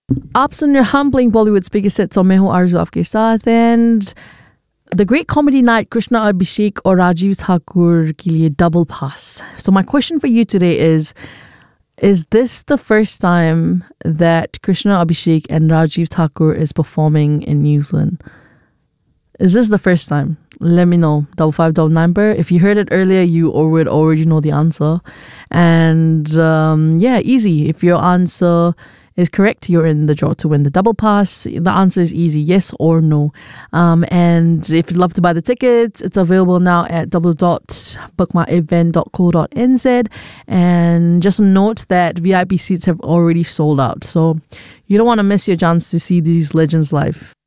आप सुन रहे हम playing Bollywood speaker sets और मैं हूँ आरज़ू आपके साथ and the great comedy night Krishna Abhishek और Rajiv Thakur के लिए double pass. So my question for you today is this the first time that Krishna Abhishek and Rajiv Thakur is performing in New Zealand? Is this the first time? Let me know. 5599. If you heard it earlier, you would already know the answer. And yeah, easy. If your answer is correct, you're in the draw to win the double pass. The answer is easy, yes or no. And if you'd love to buy the tickets, it's available now at www.bookmyevent.co.nz. And just note that VIP seats have already sold out. So you don't want to miss your chance to see these legends live.